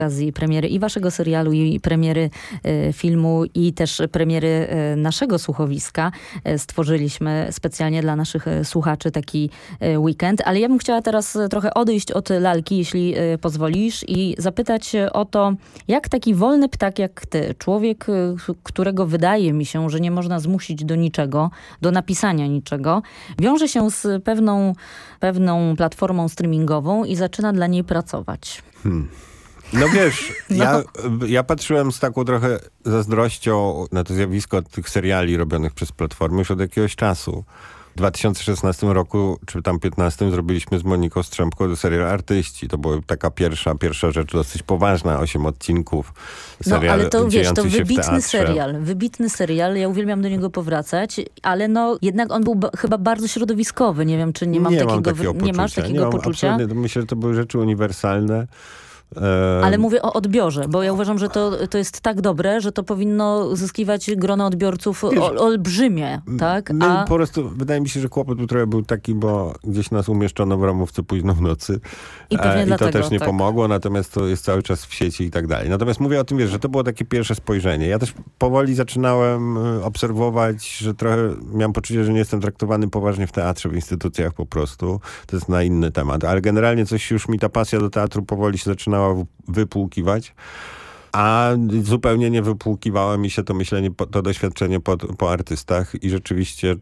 okazji premiery i waszego serialu, i premiery filmu, i też premiery naszego słuchowiska stworzyliśmy specjalnie dla naszych słuchaczy taki weekend. Ale ja bym chciała teraz trochę odejść od lalki, jeśli pozwolisz, i zapytać o to, jak taki wolny ptak jak ty, człowiek, którego wydaje mi się, że nie można zmusić do niczego, do napisania niczego, wiąże się z pewną platformą streamingową i zaczyna dla niej pracować. No wiesz, ja patrzyłem z taką trochę zazdrością na to zjawisko tych seriali robionych przez platformy już od jakiegoś czasu. W 2016 roku, czy tam 2015, zrobiliśmy z Moniką Strzępką serial Artyści. To była taka pierwsza rzecz, dosyć poważna, 8 odcinków. Serial, no ale to wiesz, to wybitny serial, ja uwielbiam do niego powracać, ale no jednak on był chyba bardzo środowiskowy. Nie wiem, czy nie masz takiego poczucia? Absolutnie. Myślę, że to były rzeczy uniwersalne. Ale mówię o odbiorze, bo ja uważam, że to jest tak dobre, że to powinno zyskiwać grono odbiorców olbrzymie, tak? Po prostu wydaje mi się, że kłopot był taki, bo gdzieś nas umieszczono w ramówce późno w nocy i to też nie pomogło, natomiast to jest cały czas w sieci i tak dalej. Natomiast mówię o tym, wiesz, że to było takie pierwsze spojrzenie. Ja też powoli zaczynałem obserwować, że trochę miałem poczucie, że nie jestem traktowany poważnie w teatrze, w instytucjach po prostu. To jest na inny temat, ale generalnie coś już mi ta pasja do teatru powoli się zaczynała wypłukiwać, a zupełnie nie wypłukiwało mi się to myślenie, to doświadczenie po artystach i rzeczywiście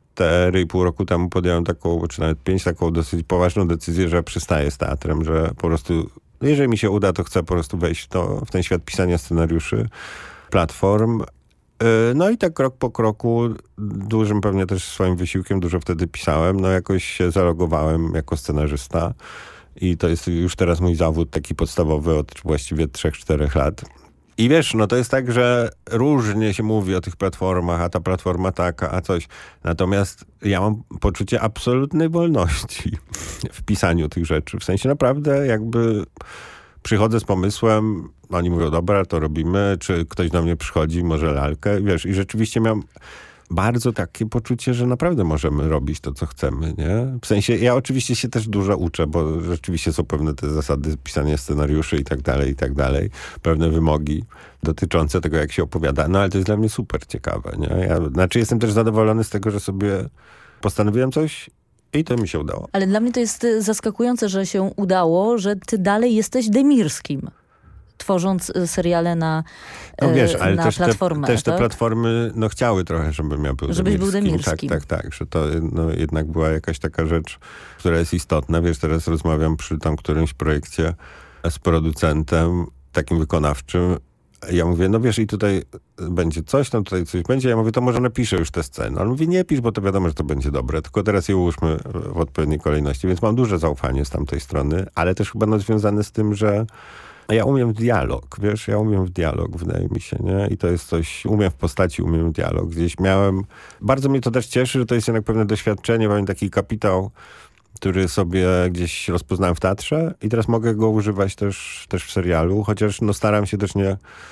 4,5 roku temu podjąłem taką, czy nawet 5, taką dosyć poważną decyzję, że przestaję z teatrem, że po prostu, jeżeli mi się uda, to chcę po prostu wejść w ten świat pisania scenariuszy, platform. No i tak krok po kroku, dużym pewnie też swoim wysiłkiem, dużo wtedy pisałem, no jakoś się zalogowałem jako scenarzysta. I to jest już teraz mój zawód taki podstawowy od właściwie 3-4 lat. I wiesz, no to jest tak, że różnie się mówi o tych platformach, a ta platforma taka, a coś. Natomiast ja mam poczucie absolutnej wolności w pisaniu tych rzeczy. W sensie naprawdę jakby przychodzę z pomysłem, oni mówią, dobra, to robimy, czy ktoś do mnie przychodzi, może lalkę, wiesz, i rzeczywiście miałem bardzo takie poczucie, że naprawdę możemy robić to, co chcemy, nie? W sensie, ja oczywiście się też dużo uczę, bo rzeczywiście są pewne te zasady pisania scenariuszy i tak dalej, pewne wymogi dotyczące tego, jak się opowiada, no ale to jest dla mnie super ciekawe, nie? Jestem też zadowolony z tego, że sobie postanowiłem coś i to mi się udało. Ale dla mnie to jest zaskakujące, że się udało, że ty dalej jesteś Demirskim, tworząc seriale na ale na platformę. Też te platformy chciały trochę, żebym ja był Żebyś był Demirskim. Tak, że to jednak była jakaś taka rzecz, która jest istotna. Wiesz, teraz rozmawiam przy tam którymś projekcie z producentem, takim wykonawczym. Ja mówię, no wiesz, i tutaj będzie coś, tam tutaj coś będzie. Ja mówię, to może napiszę już tę scenę. On mówi, nie pisz, bo to wiadomo, że to będzie dobre, tylko teraz je ułóżmy w odpowiedniej kolejności. Więc mam duże zaufanie z tamtej strony, ale też chyba związane z tym, że ja umiem w dialog, wiesz, wydaje mi się, nie? I to jest coś, umiem w postaci, umiem w dialog. Bardzo mnie to też cieszy, że to jest jednak pewne doświadczenie, mam taki kapitał, który sobie gdzieś rozpoznałem w teatrze i teraz mogę go używać też w serialu, chociaż staram się też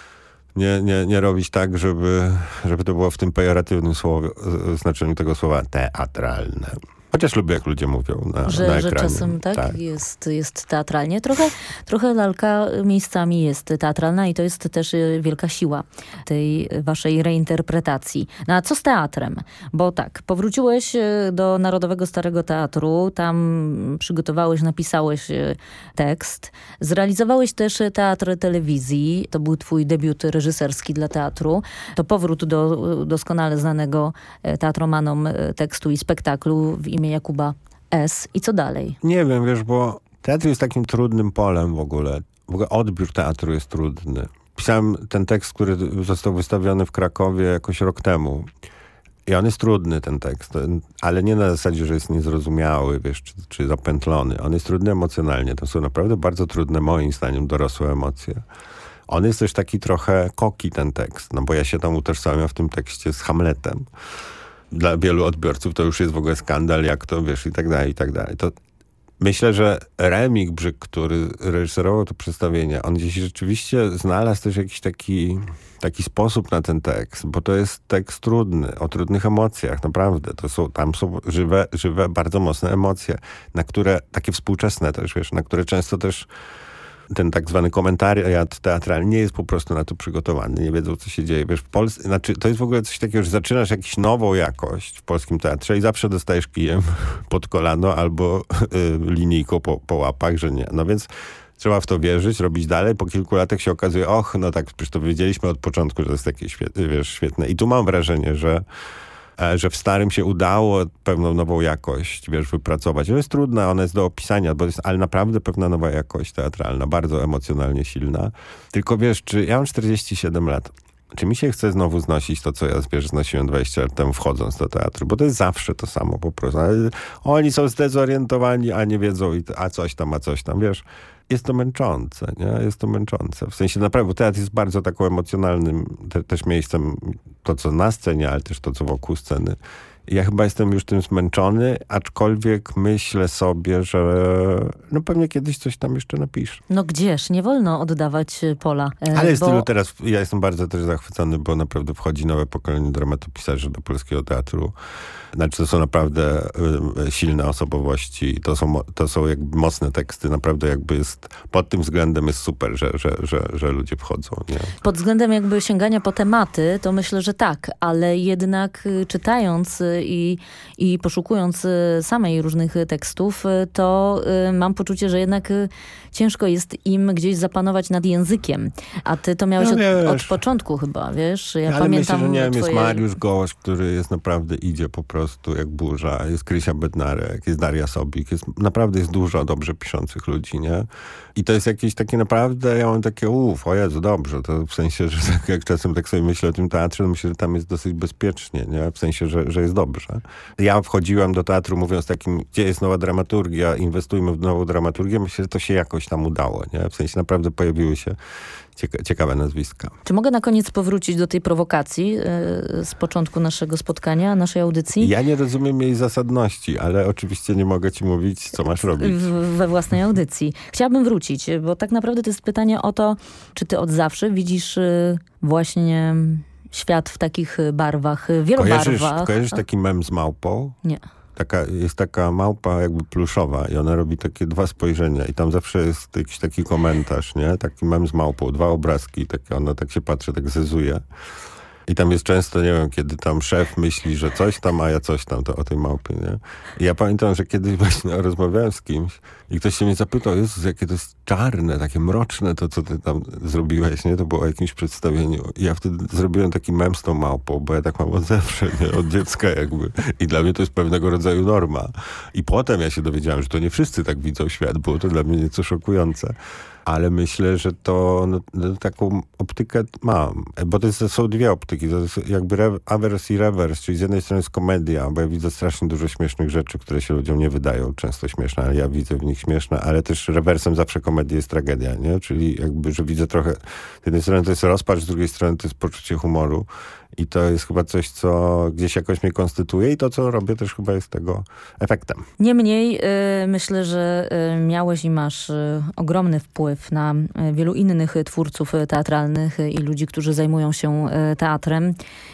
nie robić tak, żeby to było w tym pejoratywnym znaczeniu tego słowa teatralne. Chociaż lubię, jak ludzie mówią na ekranie. Że czasem jest teatralnie. Trochę lalka miejscami jest teatralna i to jest też wielka siła tej waszej reinterpretacji. No a co z teatrem? Bo tak, powróciłeś do Narodowego Starego Teatru, tam przygotowałeś, napisałeś tekst, zrealizowałeś też teatr telewizji, to był twój debiut reżyserski dla teatru. To powrót do doskonale znanego teatromanom tekstu i spektaklu w imię Jakuba S. I co dalej? Nie wiem, wiesz, bo teatr jest takim trudnym polem w ogóle. W ogóle odbiór teatru jest trudny. Pisałem ten tekst, który został wystawiony w Krakowie jakoś rok temu. I on jest trudny, ten tekst, ale nie na zasadzie, że jest niezrozumiały, wiesz, czy zapętlony. On jest trudny emocjonalnie. To są naprawdę bardzo trudne, moim zdaniem, dorosłe emocje. On jest też taki trochę koki, ten tekst, bo ja się tam utożsamiam w tym tekście z Hamletem. Dla wielu odbiorców to już jest w ogóle skandal, jak to, wiesz, i tak dalej, i tak dalej. To myślę, że Remig Brzyk, który reżyserował to przedstawienie, on gdzieś rzeczywiście znalazł też jakiś taki sposób na ten tekst, bo to jest tekst trudny, o trudnych emocjach, naprawdę. Tam są żywe, bardzo mocne emocje, na które, takie współczesne też, wiesz, na które często też ten tak zwany komentariat teatralny nie jest po prostu na to przygotowany. Nie wiedzą, co się dzieje. Wiesz, w Polsce, znaczy, to jest w ogóle coś takiego, że zaczynasz jakąś nową jakość w polskim teatrze i zawsze dostajesz kijem pod kolano albo linijką po łapach, że nie. No więc trzeba w to wierzyć, robić dalej. Po kilku latach się okazuje, no tak, przecież to wiedzieliśmy od początku, że to jest takie świetne. I tu mam wrażenie, że w starym się udało pewną nową jakość, wypracować. To jest trudne, ona jest do opisania, ale naprawdę pewna nowa jakość teatralna, bardzo emocjonalnie silna. Tylko ja mam 47 lat. Czy mi się chce znowu znosić to, co ja znosiłem 20 lat temu, wchodząc do teatru? Bo to jest zawsze to samo po prostu. Ale oni są zdezorientowani, a nie wiedzą, a coś tam, wiesz. Jest to męczące, nie? Jest to męczące. W sensie naprawdę, bo teatr jest bardzo taką emocjonalnym też miejscem, to co na scenie, ale też to co wokół sceny. I ja chyba jestem już tym zmęczony, aczkolwiek myślę sobie, że no pewnie kiedyś coś tam jeszcze napiszę. No gdzież? Nie wolno oddawać pola. Ale jest tylu teraz, ja jestem bardzo też zachwycony, bo naprawdę wchodzi nowe pokolenie dramatopisarzy do polskiego teatru. Znaczy to są naprawdę silne osobowości. To są jakby mocne teksty. Naprawdę jakby jest, pod tym względem jest super, że ludzie wchodzą. Nie? Pod względem jakby sięgania po tematy, to myślę, że tak. Ale jednak czytając i poszukując samej różnych tekstów, to mam poczucie, że jednak ciężko jest im gdzieś zapanować nad językiem. A ty to miałeś od początku chyba, wiesz? Ja ale pamiętam myślę, że nie wiem, jest Mariusz Gołoś, który jest naprawdę idzie po prostu jak burza. Jest Krysia Bednarek, jest Daria Sobik. Naprawdę jest dużo dobrze piszących ludzi, nie? I to jest jakieś takie naprawdę, ja mam takie o Jezu, dobrze. To w sensie, że tak jak czasem tak sobie myślę o tym teatrze, to myślę, że tam jest dosyć bezpiecznie, nie? W sensie, że jest dobrze. Ja wchodziłem do teatru mówiąc takim, gdzie jest nowa dramaturgia, inwestujmy w nową dramaturgię. Myślę, że to się jakoś tam udało, nie? W sensie naprawdę pojawiły się ciekawe nazwiska. Czy mogę na koniec powrócić do tej prowokacji z początku naszego spotkania, naszej audycji? Ja nie rozumiem jej zasadności, ale oczywiście nie mogę ci mówić, co masz robić. We własnej audycji. Chciałabym wrócić, bo tak naprawdę to jest pytanie o to, czy ty od zawsze widzisz właśnie świat w takich barwach, wielobarwach. Kojarzysz taki mem z małpą? Nie. Jest taka małpa jakby pluszowa i ona robi takie dwa spojrzenia i tam zawsze jest jakiś taki komentarz, nie? Taki mem z małpą, dwa obrazki, ona tak się patrzy, tak zezuje. I tam jest często, nie wiem, kiedy tam szef myśli, że coś tam, a ja coś tam, to o tej małpie, nie? I ja pamiętam, że kiedyś właśnie rozmawiałem z kimś i ktoś się mnie zapytał, Jezus, jakie to jest czarne, takie mroczne to, co ty tam zrobiłeś, nie? To było o jakimś przedstawieniu. I ja wtedy zrobiłem taki mem z tą małpą, bo ja tak mam od zawsze, nie? Od dziecka jakby. I dla mnie to jest pewnego rodzaju norma. I potem ja się dowiedziałem, że to nie wszyscy tak widzą świat, było to dla mnie nieco szokujące. Ale myślę, że to taką optykę mam. Bo to są dwie optyki. To jest jakby awers i rewers. Czyli z jednej strony jest komedia, bo ja widzę strasznie dużo śmiesznych rzeczy, które się ludziom nie wydają często śmieszne, ale ja widzę w nich śmieszne. Ale też rewersem zawsze komedii jest tragedia, nie? Czyli jakby, że widzę trochę... Z jednej strony to jest rozpacz, z drugiej strony to jest poczucie humoru. I to jest chyba coś, co gdzieś jakoś mnie konstytuuje i to, co robię, też chyba jest tego efektem. Niemniej myślę, że miałeś i masz ogromny wpływ na wielu innych twórców teatralnych i ludzi, którzy zajmują się teatrem.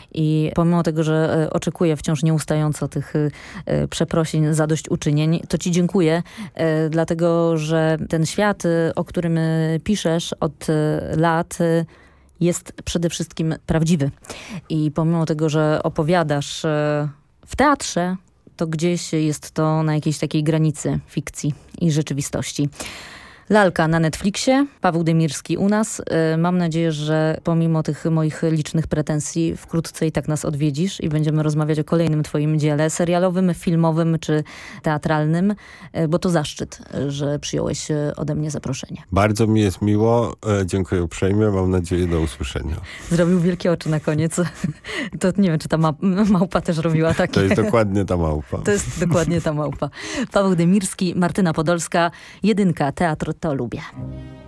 I pomimo tego, że oczekuję wciąż nieustająco tych przeprosin, zadośćuczynień, to ci dziękuję, dlatego że ten świat, o którym piszesz od lat, jest przede wszystkim prawdziwy. I pomimo tego, że opowiadasz w teatrze, to gdzieś jest to na jakiejś takiej granicy fikcji i rzeczywistości. Lalka na Netflixie, Paweł Demirski u nas. Mam nadzieję, że pomimo tych moich licznych pretensji wkrótce i tak nas odwiedzisz i będziemy rozmawiać o kolejnym twoim dziele, serialowym, filmowym czy teatralnym, bo to zaszczyt, że przyjąłeś ode mnie zaproszenie. Bardzo mi jest miło, dziękuję uprzejmie, mam nadzieję do usłyszenia. Zrobił wielkie oczy na koniec. To nie wiem, czy ta małpa też robiła takie. To jest dokładnie ta małpa. To jest dokładnie ta małpa. Paweł Demirski, Martyna Podolska, Jedynka, Teatr to lubię.